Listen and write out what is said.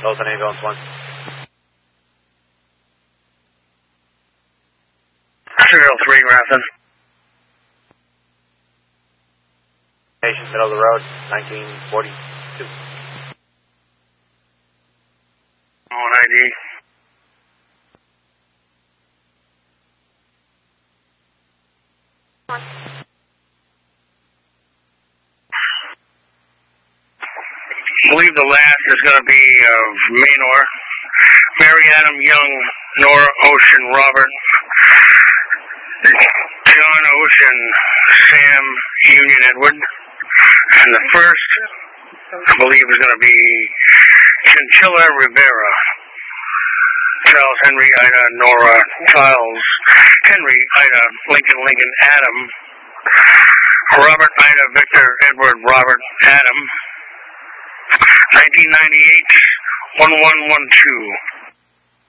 Delta Ambulance 1. 03, Grafton. Patient, middle of the road, 1942. On ID. I believe the last is going to be Maynor, Mary Adam Young, Nora Ocean Robert, John Ocean, Sam Union Edward, and the first, I believe, is going to be Chinchilla Rivera, Charles Henry Ida Nora Charles Henry Ida Lincoln Adam, Robert Ida Victor Edward Robert Adam, 1998 1112.